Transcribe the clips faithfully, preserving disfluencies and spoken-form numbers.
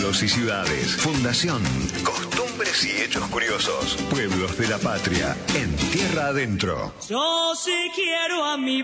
Pueblos y ciudades. Fundación Costumbres y Hechos Curiosos. Pueblos de la Patria en Tierra Adentro. Yo sí quiero a mi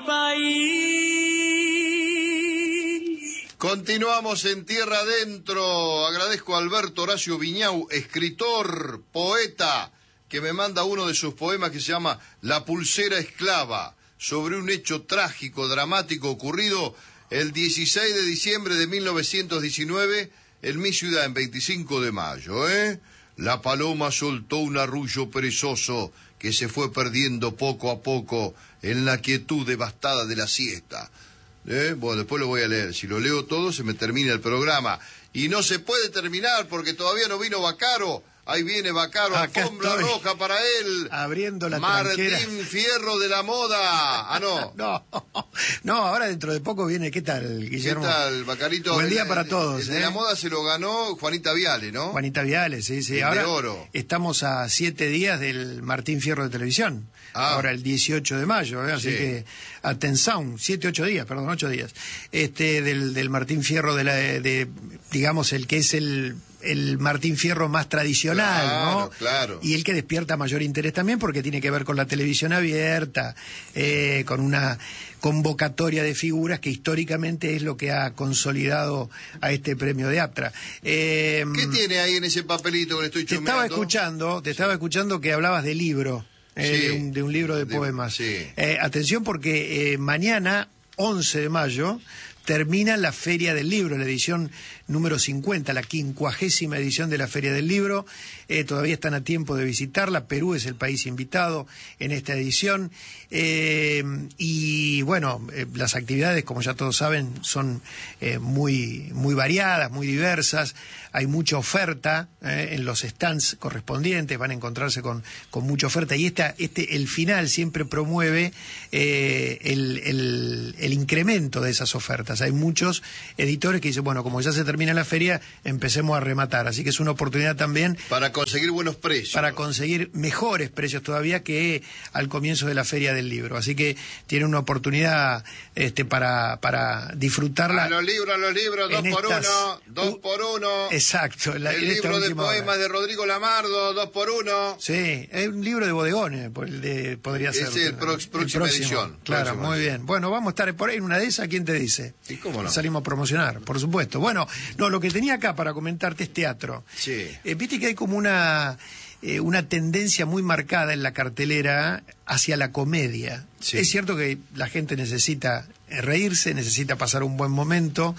país. Continuamos en Tierra Adentro. Agradezco a Alberto Horacio Viñau, escritor, poeta, que me manda uno de sus poemas que se llama La pulsera esclava, sobre un hecho trágico, dramático ocurrido el dieciséis de diciembre de mil novecientos diecinueve en mi ciudad, en veinticinco de mayo, ¿eh? La paloma soltó un arrullo perezoso que se fue perdiendo poco a poco en la quietud devastada de la siesta. ¿Eh? Bueno, después lo voy a leer. Si lo leo todo, se me termina el programa. Y no se puede terminar porque todavía no vino Bacaro. Ahí viene Bacaro, alfombra roja para él. Abriendo la Martín tranquera. Fierro de la moda. Ah, no. no, no, ahora dentro de poco viene. ¿Qué tal, Guillermo? ¿Qué tal, Bacarito? Buen día el, para todos. El de ¿eh? la moda se lo ganó Juanita Viale, ¿no? Juanita Viale, sí, sí. El ahora de oro. Estamos a siete días del Martín Fierro de Televisión. Ah. Ahora el dieciocho de mayo, ¿eh? Así sí. que atención, siete, ocho días, perdón, ocho días. Este, del, del Martín Fierro de la, de, digamos, el que es el... el Martín Fierro más tradicional, claro, ¿no? Claro. Y el que despierta mayor interés también porque tiene que ver con la televisión abierta, eh, con una convocatoria de figuras que históricamente es lo que ha consolidado a este premio de APTRA. Eh, ¿Qué tiene ahí en ese papelito que le estoy Te chumeando? estaba escuchando, te sí. estaba escuchando que hablabas de libro, eh, sí. de, un, de un libro de, de poemas. Sí. Eh, atención porque eh, mañana, once de mayo, termina la Feria del Libro, la edición número cincuenta, la quincuagésima edición de la Feria del Libro. Eh, todavía están a tiempo de visitarla. Perú es el país invitado en esta edición. Eh, y bueno, eh, las actividades, como ya todos saben, son eh, muy, muy variadas, muy diversas. Hay mucha oferta eh, en los stands correspondientes, van a encontrarse con, con mucha oferta. Y esta, este, el final siempre promueve eh, el, el, el incremento de esas ofertas. Hay muchos editores que dicen, bueno, como ya se termina la feria, empecemos a rematar. Así que es una oportunidad también... Para conseguir buenos precios. Para conseguir mejores precios todavía que al comienzo de la Feria del Libro. Así que tiene una oportunidad este, para, para disfrutarla. A los libros, a los libros, dos por estas... uno, dos uh, por uno. Exacto. La, el libro de poemas hora. de Rodrigo Lamardo, dos por uno. Sí, es un libro de bodegones, de, podría ser. Es el, pro, el próxima edición. Claro, próxima muy edición. bien. Bueno, vamos a estar por ahí en una de esas, ¿quién te dice? ¿Y cómo no? Salimos a promocionar, por supuesto. Bueno, no, lo que tenía acá para comentarte es teatro. Sí. Eh, Viste que hay como una, eh, una tendencia muy marcada en la cartelera hacia la comedia. Sí. Es cierto que la gente necesita reírse, necesita pasar un buen momento.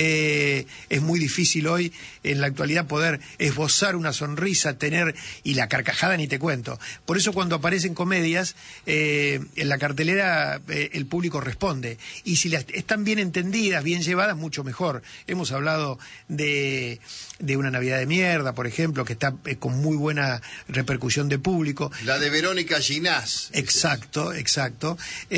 Eh, es muy difícil hoy, en la actualidad, poder esbozar una sonrisa, tener... y la carcajada ni te cuento. Por eso cuando aparecen comedias, eh, en la cartelera eh, el público responde. Y si las están bien entendidas, bien llevadas, mucho mejor. Hemos hablado de, de Una Navidad de Mierda, por ejemplo, que está eh, con muy buena repercusión de público. La de Verónica Ginás. Exacto, exacto.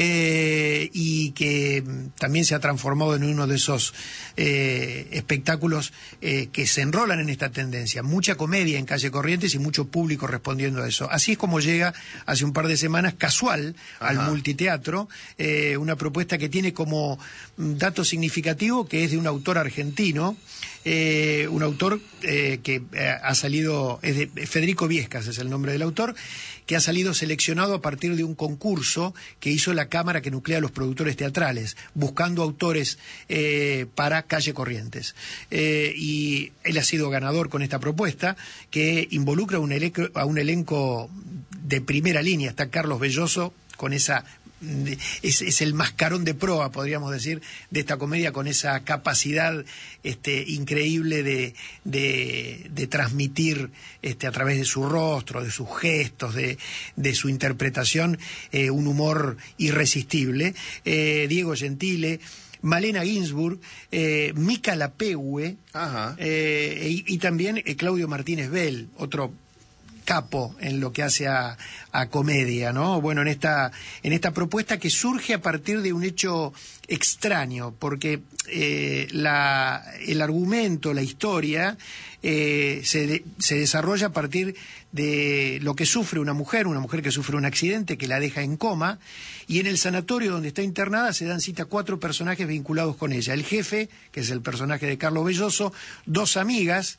Eh, y que también se ha transformado en uno de esos eh, espectáculos eh, que se enrolan en esta tendencia. Mucha comedia en Calle Corrientes y mucho público respondiendo a eso. Así es como llega hace un par de semanas Casual Ajá. al multiteatro, eh, una propuesta que tiene como dato significativo que es de un autor argentino, eh, un autor eh, que eh, ha salido, es de Federico Viescas es el nombre del autor, que ha salido seleccionado a partir de un concurso que hizo la Cámara que nuclea a los productores teatrales, buscando autores eh, para Calle Corrientes. Eh, y él ha sido ganador con esta propuesta, que involucra un elenco, a un elenco de primera línea. Está Carlos Belloso con esa... Es, es el mascarón de proa, podríamos decir, de esta comedia, con esa capacidad este, increíble de, de, de transmitir este, a través de su rostro, de sus gestos, de, de su interpretación, eh, un humor irresistible. Eh, Diego Gentile, Malena Ginsburg, eh, Mica Lapegue, eh, y, y también eh, Claudio Martínez Bell, otro capo en lo que hace a, a comedia, ¿no? Bueno, en esta, en esta propuesta que surge a partir de un hecho extraño, porque eh, la, el argumento, la historia, eh, se, de, se desarrolla a partir de lo que sufre una mujer, una mujer que sufre un accidente que la deja en coma, y en el sanatorio donde está internada se dan cita cuatro personajes vinculados con ella. El jefe, que es el personaje de Carlos Belloso, dos amigas,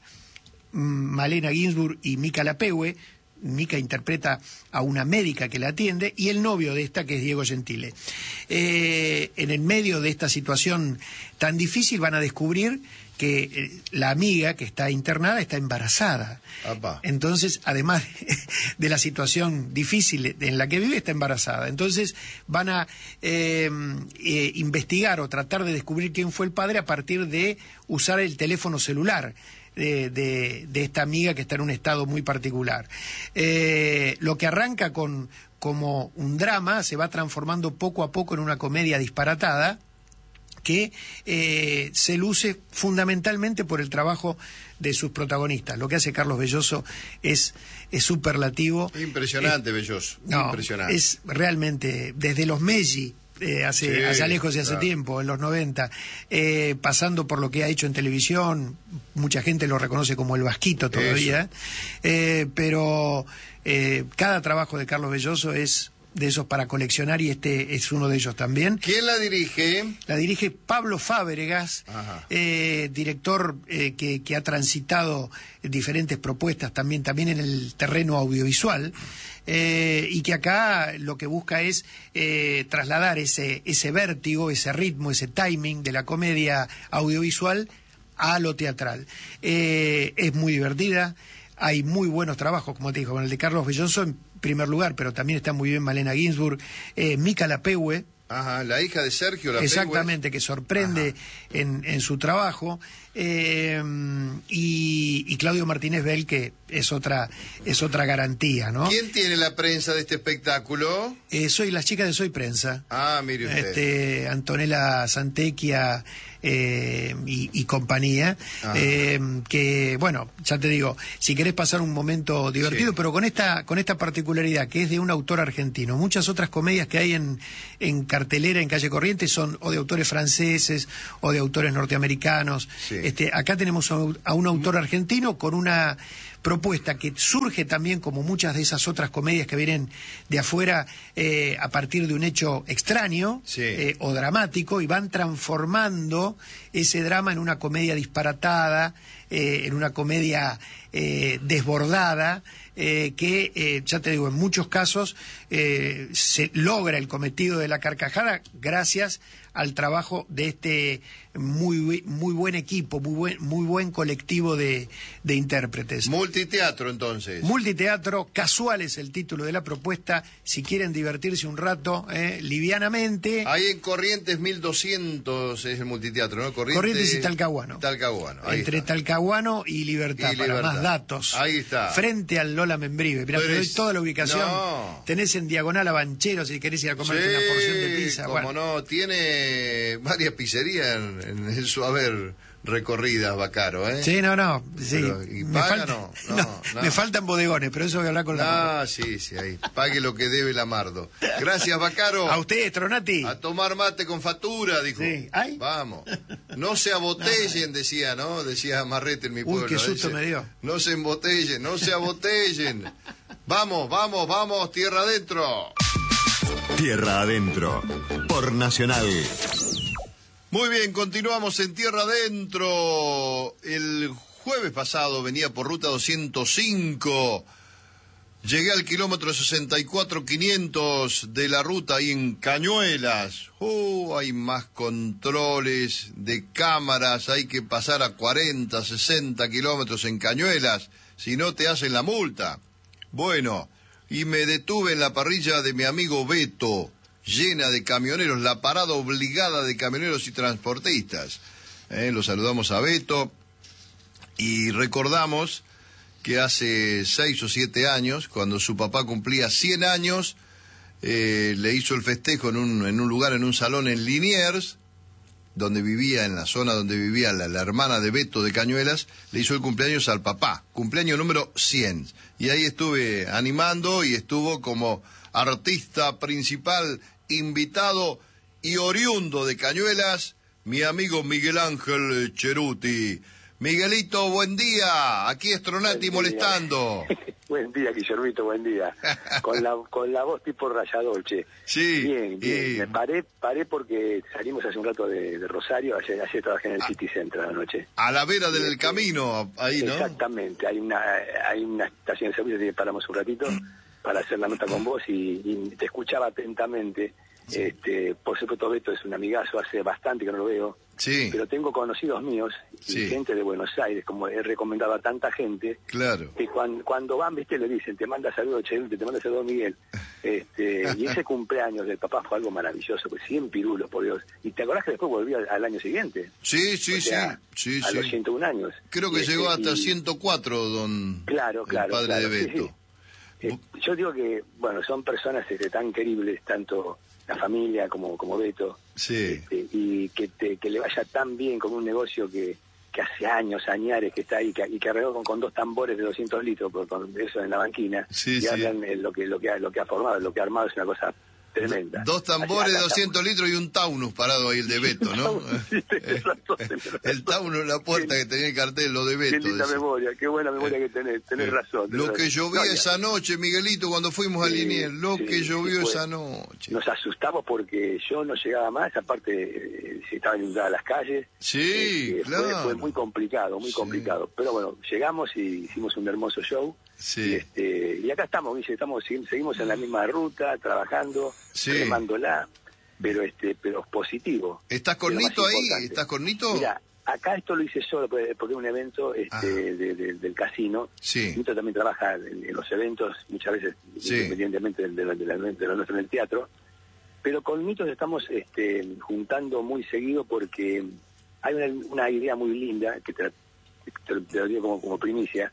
Malena Ginsburg y Mica Lapegue. Mica interpreta a una médica que la atiende, y el novio de esta, que es Diego Gentile. Eh, en el medio de esta situación tan difícil van a descubrir que eh, la amiga que está internada está embarazada. Apa. Entonces, además de la situación difícil en la que vive, está embarazada. Entonces van a eh, eh, investigar o tratar de descubrir quién fue el padre a partir de usar el teléfono celular De, de, de esta amiga que está en un estado muy particular. Eh, lo que arranca con como un drama se va transformando poco a poco en una comedia disparatada que eh, se luce fundamentalmente por el trabajo de sus protagonistas. Lo que hace Carlos Belloso es, es superlativo. Impresionante, eh, Belloso. No, Impresionante. Es realmente, desde los Meggi, Eh, hace, sí, allá lejos y hace claro. tiempo, en los noventa, eh, pasando por lo que ha hecho en televisión, mucha gente lo reconoce como el Vasquito todavía, eh, pero eh, cada trabajo de Carlos Belloso es de esos para coleccionar, y este es uno de ellos también. ¿Quién la dirige? La dirige Pablo Fábregas, eh, director eh, que, que ha transitado diferentes propuestas también, también en el terreno audiovisual. Eh, y que acá lo que busca es eh, trasladar ese, ese vértigo, ese ritmo, ese timing de la comedia audiovisual a lo teatral. Eh, es muy divertida, hay muy buenos trabajos, como te digo, con el de Carlos Belloso en primer lugar, pero también está muy bien Malena Ginsburg, eh, Mica Lapegue. Ajá, la hija de Sergio Lapegue. Exactamente, que sorprende en, en su trabajo. Eh, y, y Claudio Martínez Bell, que es otra es otra garantía, ¿no? ¿Quién tiene la prensa de este espectáculo? Eh, soy las chicas de Soy Prensa. Ah, mire usted. Este, Antonella Santecchia eh, y, y compañía. Eh, que, bueno, ya te digo, si querés pasar un momento divertido, sí, pero con esta con esta particularidad, que es de un autor argentino. Muchas otras comedias que hay en, en cartelera, en Calle Corrientes, son o de autores franceses o de autores norteamericanos. Sí. Este, acá tenemos a un autor argentino con una propuesta que surge también, como muchas de esas otras comedias que vienen de afuera, eh, a partir de un hecho extraño, sí, eh, o dramático, y van transformando ese drama en una comedia disparatada, eh, en una comedia eh, desbordada, eh, que, eh, ya te digo, en muchos casos eh, se logra el cometido de la carcajada gracias al trabajo de este muy muy buen equipo, muy buen muy buen colectivo de, de intérpretes. Multiteatro, entonces. Multiteatro, Casual es el título de la propuesta, si quieren divertirse un rato, eh, livianamente. Ahí en Corrientes mil doscientos es el multiteatro, ¿no? Corrientes, Corrientes y Talcahuano. Talcahuano, ahí Entre está. Talcahuano y Libertad, y para Libertad. más datos. Ahí está. Frente al Lola Membrive. Mirá, te doy es... toda la ubicación. No. Tenés en diagonal a Banchero si querés ir a comerte sí, una porción de pizza. Como Bueno. no, tiene varias pizzerías en, en su haber recorridas, Bacaro, ¿eh? Sí, no, no. Sí. Pero, ¿y me, paga, falta, no? No, no, no. me faltan bodegones, pero eso voy a hablar con la... Ah, sí, sí, ahí. Pague lo que debe la Mardo. Gracias, Bacaro. A usted, Tronati. A tomar mate con factura, dijo. Sí. ¿Ay? Vamos. No se abotellen, decía, ¿no? Decía Marrete en mi pueblo. Uy, qué susto Dice, me dio. No se embotellen, no se abotellen. Vamos, vamos, vamos, tierra adentro. Tierra adentro, por Nacional. Muy bien, continuamos en Tierra Adentro. El jueves pasado venía por ruta doscientos cinco. Llegué al kilómetro sesenta y cuatro quinientos de la ruta ahí en Cañuelas. Oh, hay más controles de cámaras, hay que pasar a cuarenta, sesenta kilómetros en Cañuelas, si no te hacen la multa. Bueno, y me detuve en la parrilla de mi amigo Beto, llena de camioneros, la parada obligada de camioneros y transportistas. Eh, lo saludamos a Beto y recordamos que hace seis o siete años, cuando su papá cumplía cien años, eh, le hizo el festejo en un, en un lugar, en un salón en Liniers, donde vivía, en la zona donde vivía la, la hermana de Beto de Cañuelas, le hizo el cumpleaños al papá, cumpleaños número cien. Y ahí estuve animando y estuvo como artista principal, invitado y oriundo de Cañuelas, mi amigo Miguel Ángel Cheruti. Miguelito, buen día. Aquí Stronati molestando. Buen día, Guillermito, buen día. Con la con la voz tipo Rayadolce. Sí. Bien, bien. Y... Me paré paré porque salimos hace un rato de, de Rosario, ayer, ayer trabajé en el ah, City Center anoche. A la vera del este, camino, ahí, ¿no? Exactamente. Hay una hay una estación de servicio que paramos un ratito para hacer la nota con vos y, y te escuchaba atentamente. Sí. Este, por supuesto, Beto es un amigazo, hace bastante que no lo veo. Sí. Pero tengo conocidos míos y sí. gente de Buenos Aires, como he recomendado a tanta gente, claro. que cuando, cuando van, viste, le dicen, te manda saludos Cheruti, te manda saludos Miguel. Este, y ese cumpleaños del papá fue algo maravilloso, pues cien pirulos, por Dios. Y te acordás que después volvió al, al año siguiente. Sí, sí, o sea, sí, sí. A sí. los ciento un años. Creo que y llegó este, hasta y... ciento cuatro, don claro, claro, el padre claro, de Beto. Sí, sí. Eh, yo digo que, bueno, son personas este, tan queribles, tanto la familia como como Beto, sí. este, y que te, que le vaya tan bien con un negocio que, que hace años, añares que está ahí, que, y que arregló con, con dos tambores de doscientos litros, por, con eso en la banquina, sí, y sí. hablan eh, lo que lo que ha, lo que ha formado, lo que ha armado es una cosa tremenda. Dos tambores de doscientos estamos... litros y un Taunus parado ahí, el de Beto, ¿no? Sí, tenés razón, tenés razón. El Taunus en la puerta que tenía el cartel, lo de Beto. Qué linda decía. memoria, qué buena memoria que tenés, tenés eh, razón. Tenés lo que razón. llovía no, esa noche, Miguelito, cuando fuimos sí, a Liniers, lo sí, que llovió sí, esa noche. Nos asustamos porque yo no llegaba más, aparte eh, se estaban inundadas las calles. Sí, eh, claro. Fue, fue muy complicado, muy sí. complicado. Pero bueno, llegamos y hicimos un hermoso show. Sí. Y, este, y acá estamos, Guille, estamos, seguimos en la misma ruta, trabajando, sí. remándola, pero este, pero positivo. ¿Estás con Nito ahí? Importante. ¿Estás con Nito? Mira, acá esto lo hice solo porque es un evento este, de, de, del casino. Sí. Nito también trabaja en, en los eventos, muchas veces sí. independientemente de, de, de, de, de lo nuestro en el teatro. Pero con Nito estamos este, juntando muy seguido porque hay una, una idea muy linda, que te, te, te lo digo como, como primicia.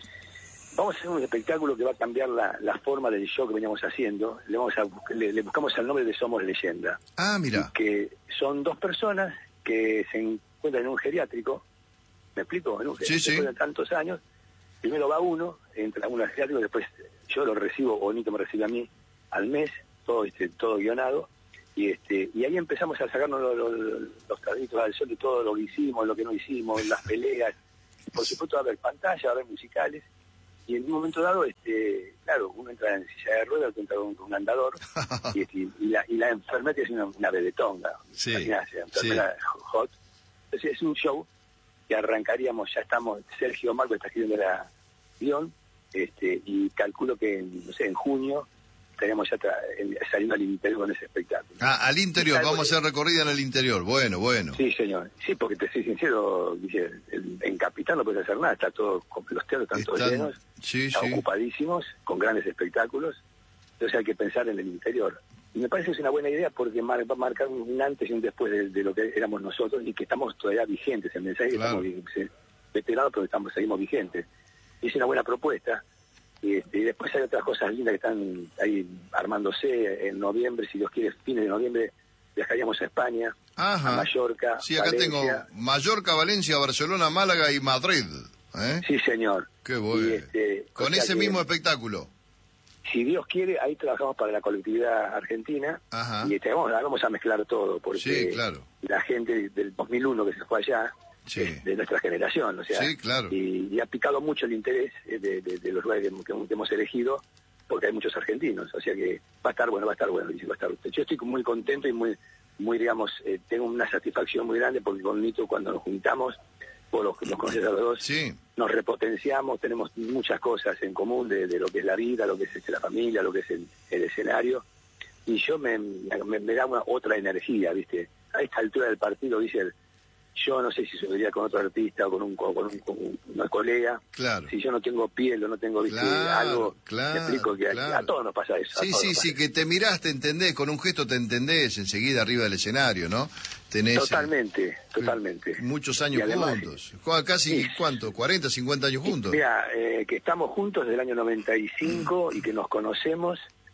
Vamos a hacer un espectáculo que va a cambiar la, la forma del show que veníamos haciendo. Le, vamos a, le, le buscamos el nombre de Somos Leyenda. Ah, mira. Que son dos personas que se encuentran en un geriátrico. ¿Me explico? En un sí, sí. Después de tantos años. Primero va uno, entra uno al geriátrico, después yo lo recibo, o Nito me recibe a mí, al mes, todo este todo guionado. Y este y ahí empezamos a sacarnos los, los, los carritos al sol de todo lo que hicimos, lo que no hicimos, las peleas. Por supuesto va a haber pantalla, va a haber musicales. Y en un momento dado, este, claro, uno entra en silla de ruedas, otro entra con un, un andador, y, este, y, la, y la enfermera es una, una bebetonga, sí, una enfermera sí. hot. Entonces es un show que arrancaríamos, ya estamos, Sergio Marco está escribiendo la guión, este, y calculo que, no sé, en junio estaríamos ya tra- en, saliendo al interior con ese espectáculo. Ah, al interior, vamos a hacer recorrida en el interior, bueno, bueno. Sí, señor, sí, porque te soy sincero, dice, en Capitán no puedes hacer nada, está todo, los teatros están, están todos llenos, sí, están sí. ocupadísimos, con grandes espectáculos, entonces hay que pensar en el interior. Y me parece que es una buena idea porque mar, va a marcar un antes y un después de, de lo que éramos nosotros y que estamos todavía vigentes, el mensaje claro. que estamos veteranos, pero estamos seguimos vigentes. Y es una buena propuesta. Y, este, y después hay otras cosas lindas que están ahí armándose en noviembre, si Dios quiere, fines de noviembre viajaríamos a España, Ajá. a Mallorca, sí, acá Valencia. tengo Mallorca, Valencia, Barcelona, Málaga y Madrid. ¿eh? Sí, señor. Qué bueno. Y, este, con ese que, mismo espectáculo. Si Dios quiere, ahí trabajamos para la colectividad argentina. Ajá. Y este, vamos, vamos a mezclar todo, porque sí, claro. la gente del dos mil uno que se fue allá, sí. es de nuestra generación, o sea, sí, claro. y, y ha picado mucho el interés de, de, de los lugares que, que hemos elegido, porque hay muchos argentinos, o sea que va a estar bueno, va a estar bueno, dice, va a estar. Yo estoy muy contento y muy, muy digamos, eh, tengo una satisfacción muy grande porque con Nito cuando nos juntamos, vos los, los conocés a los dos, sí. nos repotenciamos, tenemos muchas cosas en común de, de lo que es la vida, lo que es este, la familia, lo que es el, el escenario, y yo me, me, me da una otra energía, ¿viste? A esta altura del partido, dice, yo no sé si subiría con otro artista o con un con, un, con una colega, claro. si yo no tengo piel o no tengo, ¿viste? Claro, algo, claro, te explico que claro. a, a todos nos pasa eso. Sí, sí, sí, que te mirás, te entendés, con un gesto te entendés enseguida arriba del escenario, ¿no? Tenés, totalmente, eh, totalmente. Muchos años además, juntos. Casi, sí. ¿cuánto? ¿cuarenta, cincuenta años juntos? Mira, eh, que estamos juntos desde el año noventa y cinco y que nos conocemos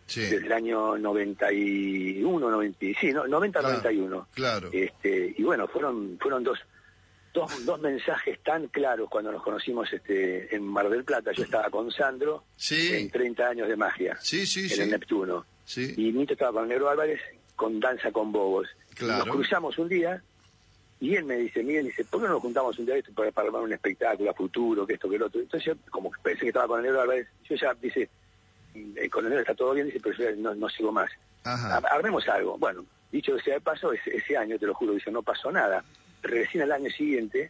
Sí. Desde el año noventa y uno, noventa, sí, no, noventa a Claro, noventa y uno. claro. Este, y bueno, fueron fueron dos, dos dos mensajes tan claros cuando nos conocimos este en Mar del Plata. Yo estaba con Sandro Sí. en treinta años de magia, Sí, sí, en sí. el Neptuno. Sí. Y Nito estaba con Negro Álvarez con Danza con Bobos. Claro. Nos cruzamos un día y él me dice, Miguel, dice, ¿por qué no nos juntamos un día esto para, para armar un espectáculo a futuro, que esto, que el otro? Entonces yo, como pensé que estaba con el Negro Álvarez, yo ya, dice, eh, con el Negro está todo bien, dice, pero yo ya no, no sigo más. Ajá. Ar- Armemos algo. Bueno, dicho sea de paso, ese, ese año, te lo juro, dice, no pasó nada. Recién al año siguiente,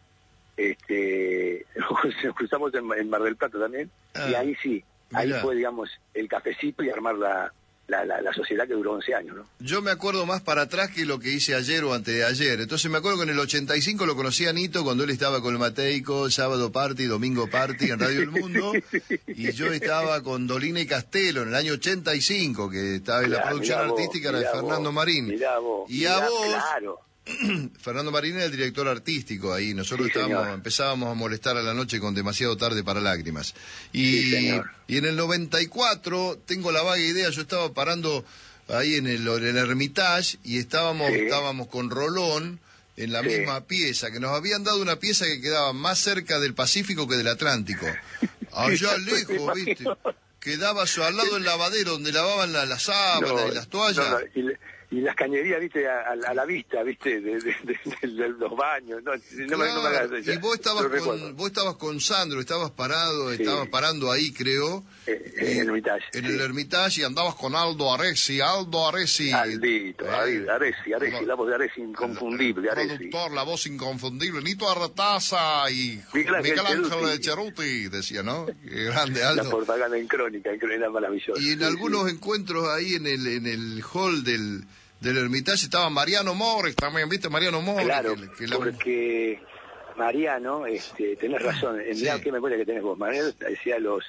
este, nos cruzamos en, en Mar del Plata también, Ah, y ahí sí, ahí mirá. fue, digamos, el cafecito y armar la, la, la, la sociedad que duró once años, ¿no? Yo me acuerdo más para atrás que lo que hice ayer o antes de ayer. Entonces me acuerdo que en el ochenta y cinco lo conocí a Nito cuando él estaba con el Mateico, sábado party, domingo party en Radio El Mundo. Y yo estaba con Dolina y Castelo en el año ochenta y cinco, que estaba en la Mirá, producción mirá vos, artística era de mirá Fernando vos, Marín. mirá vos, Y a mirá, vos, claro. Fernando Marín era el director artístico ahí. Nosotros Sí, estábamos, señor. empezábamos a molestar a la noche con Demasiado Tarde para Lágrimas. Y, Sí, señor. y en el noventa y cuatro, tengo la vaga idea, yo estaba parando ahí en el, en el Hermitage y estábamos, Sí. estábamos con Rolón en la Sí. misma pieza, que nos habían dado una pieza que quedaba más cerca del Pacífico que del Atlántico. Allá Sí, lejos, me ¿viste? imagino. Quedaba eso, al lado del lavadero donde lavaban la- las sábanas No, y las toallas. no, no, y, le- y las cañerías, viste, a, a- a la vista, viste, de, de- de- de- de los baños. No, no, me, no me hagas Claro, eso, y vos estabas, lo recuerdo. con, vos estabas con Sandro, estabas parado, Sí. estabas parando ahí, creo. Eh, en el Hermitage, En sí. el Hermitage y andabas con Aldo Aresi, Aldo Aresi. Aldito, Eh, Aresi, Aresi, la voz de Aresi inconfundible, el Aresi. productor, la voz inconfundible, Nito Artaza y Miguel Ángel Miguel Ángel Ceruti. de Cheruti, decía, ¿no? Qué grande La Aldo. propaganda en crónica, en crónica era maravillosa. Y en Sí, algunos sí. encuentros ahí en el en el hall del, del Hermitage estaba Mariano Mores también, ¿viste? Mariano Mores. Claro, que- que la- porque Mariano, este, tenés razón, en Sí. mirá qué memoria que tenés vos. Mariano decía los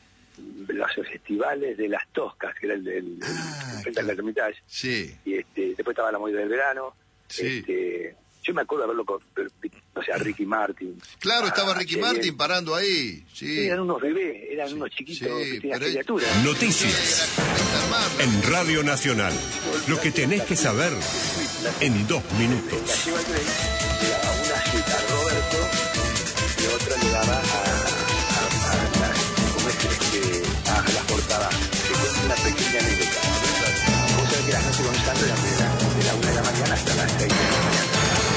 los festivales de las Toscas, que era el del Ah, frente al claro. Hermitage, Sí, y este, después estaba la movida del verano. Sí. Este, yo me acuerdo de haberlo con, o sea, Ricky Martin. claro, estaba Ah, Ricky qué Martin bien. parando ahí. Sí. Eran unos bebés, eran Sí, unos chiquitos, sí, pequeñas pero- criaturas. Noticias Hermano. en Radio Nacional. Lo que tenés que saber en dos La minutos. lleva el tren, le daba una suite a Roberto y otra le daba a, a, a, a, ¿cómo es? Este, a las portadas. Que cuenta una pequeña anécdota. Vos sabés que las noches con Sandro eran de la, de la una de la mañana hasta las seis de la mañana.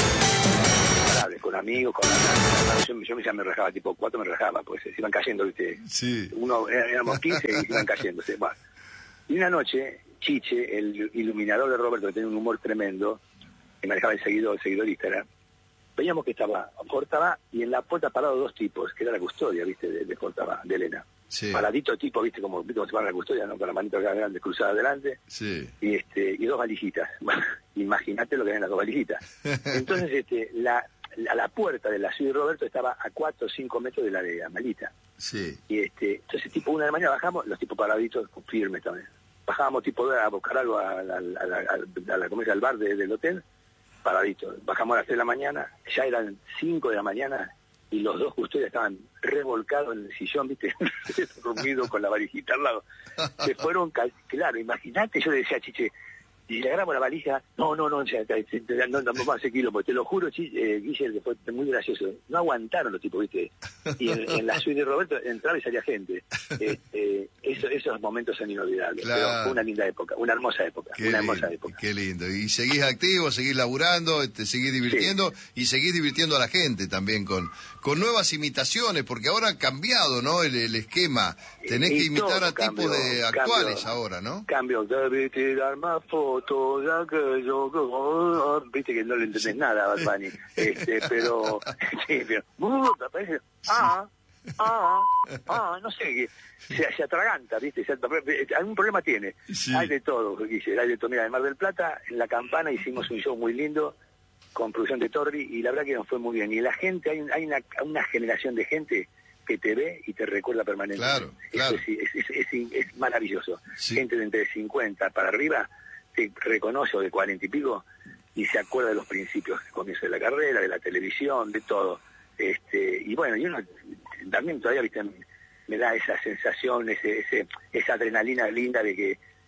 Imparables, con amigos, con la, yo, yo ya me rajaba, tipo cuatro me rajaba, pues se iban cayendo, ¿viste? Sí. Uno, éramos quince y se iban cayéndose. Bueno. Y una noche, Chiche, el iluminador de Roberto, que tenía un humor tremendo, que manejaba el seguidor, el seguidorista, era, veíamos que estaba Córtaba y en la puerta parados dos tipos, que era la custodia, ¿viste? De, de Córtaba, de Elena. Sí. Paradito tipo, ¿viste? Como, ¿viste cómo se para la custodia, ¿no? Con la manita acá grande cruzada adelante. Sí. Y este y dos valijitas. Bueno, imagínate lo que eran las dos valijitas. Entonces, este la, la, la puerta de la ciudad de Roberto estaba a cuatro o cinco metros de la de Amalita. Sí. Y este, entonces tipo una de la mañana bajamos, los tipos paraditos firmes también. Bajábamos tipo dos a buscar algo a la, a la, a la, a la, ¿cómo es? Al bar de- del hotel, paraditos. Bajamos a las tres de la mañana, ya eran cinco de la mañana y los dos custodios estaban revolcados en el sillón, viste, dormidos con la valijita al lado. Se fueron, cal- claro, imagínate, yo le decía a Chiche, y le agarramos la valija, no, no, no, ya, ya, ya, no, no vamos a hacer kilo, porque te lo juro, Chi- eh, Guille, que fue muy gracioso, no aguantaron los tipos, viste, y en, en la suite de Roberto entraba y salía gente. Eh, eh, eso, esos momentos son inolvidables, Claro. pero fue una linda época, una hermosa época, Qué una hermosa lindo, época. qué lindo. Y seguís activo, seguís laburando, te seguís divirtiendo y seguís divirtiendo a la gente también con, con nuevas imitaciones, porque ahora ha cambiado, ¿no? El, el esquema. Tenés Y que imitar todo a tipos cambió, de cambió. actuales ahora, ¿no? Cambio, debe tirar más fotos, ya que yo, oh, viste que no le entendés nada a Bad Bunny, este, pero, sí, pero, uh, aparece, ah, ah, ah, no sé, que se, se atraganta, viste, se, algún problema tiene, Sí. hay de todo, Guille, hay de todo, mira, en Mar del Plata, en La Campana hicimos un show muy lindo, con producción de Torri, y la verdad que nos fue muy bien, y la gente, hay, hay una, una generación de gente que te ve y te recuerda permanentemente. Claro, claro. Eso es, es, es, es, es maravilloso. Sí. Gente de entre cincuenta para arriba te reconoce, o de cuarenta y pico, y se acuerda de los principios, del comienzo de la carrera, de la televisión, de todo. Este, y bueno, y uno también todavía, viste, me da esa sensación, ese, ese, esa adrenalina linda de que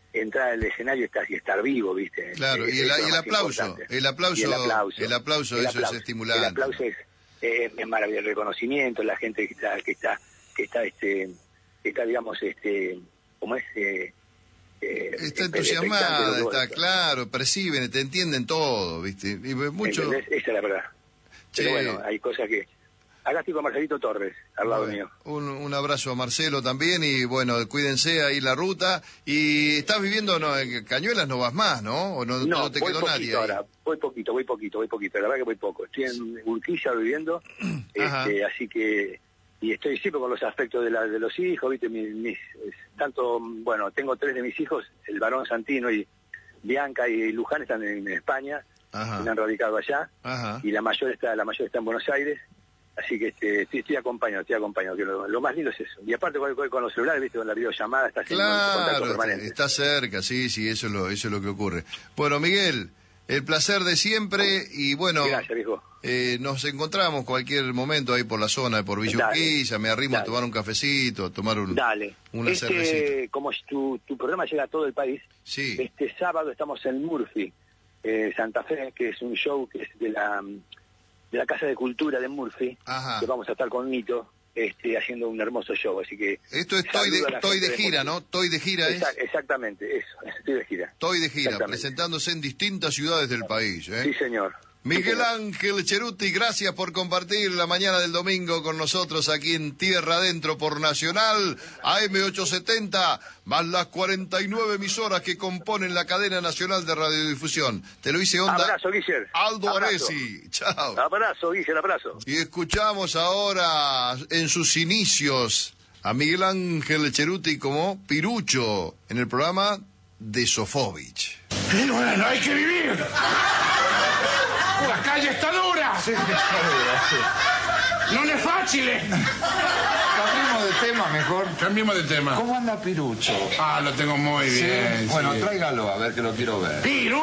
entrar al escenario y estar, y estar vivo, ¿viste? Claro, es, y, el, es y el, aplauso, el aplauso, el aplauso, el aplauso, el eso aplauso, es estimulante. El aplauso es, eh, es maravilloso, el reconocimiento, la gente que está, que está, que está, este, que está, digamos, este, como es, eh, eh, está entusiasmada, está claro, perciben, te entienden todo, ¿viste? Y mucho... ¿Entendés? Esa es la verdad. Sí. Pero bueno, hay cosas que... Acá estoy con Marcelito Torres, al lado bueno, mío. Un, un abrazo a Marcelo también y bueno, cuídense ahí la ruta. Y estás viviendo no, en Cañuelas, no vas más, ¿no? ¿O no, No, no te voy quedó poquito nadie ahora, ahí? voy poquito, voy poquito, voy poquito, la verdad que voy poco. Estoy en Urquiza viviendo, este, así que... Y estoy siempre con los aspectos de, la, de los hijos, ¿viste? Mis, mis, tanto, bueno, tengo tres de mis hijos, el varón Santino y Bianca y Luján están en, en España, Ajá. se han radicado allá, Ajá. y la mayor está la mayor está en Buenos Aires, así que este, estoy, estoy acompañado, estoy acompañado, que lo, lo más lindo es eso. Y aparte con, con los celulares, ¿viste? Con la videollamada, está haciendo contacto Claro, permanente. está cerca, sí, sí, eso es lo, eso es lo que ocurre. Bueno, Miguel, el placer de siempre y bueno... Gracias, viejo. Eh, nos encontramos cualquier momento ahí por la zona, por Villa Urquiza, me arrimo dale. a tomar un cafecito, a tomar un, Dale. una este, cervecita. Como tu, tu programa llega a todo el país, Sí. este sábado estamos en Murphy, eh, Santa Fe, que es un show que es de la, de la Casa de Cultura de Murphy, Ajá. que vamos a estar con Nito este, haciendo un hermoso show, así que... Esto es Toy de, toy de gira, ¿no? Toy de gira es... Exact, exactamente, eso, estoy de gira. Toy de gira, presentándose en distintas ciudades del país, ¿eh? Sí, señor. Miguel Ángel Cheruti, gracias por compartir la mañana del domingo con nosotros aquí en Tierra Adentro por Nacional, A M ochocientos setenta, más las cuarenta y nueve emisoras que componen la cadena nacional de radiodifusión. Te lo hice onda. Abrazo, Guiller. Aldo Abrazo. Aresi. Chao. Abrazo, Guiller, abrazo. Y escuchamos ahora en sus inicios a Miguel Ángel Cheruti como Pirucho en el programa de Sofovich. Y bueno, hay que vivir. La calle está dura. Sí, está dura, sí. No es fácil. Cambiemos de tema mejor. Cambiemos de tema. ¿Cómo anda Pirucho? Ah, lo tengo muy Sí. bien. Bueno, sí. tráigalo, a ver que lo quiero ver. Piru.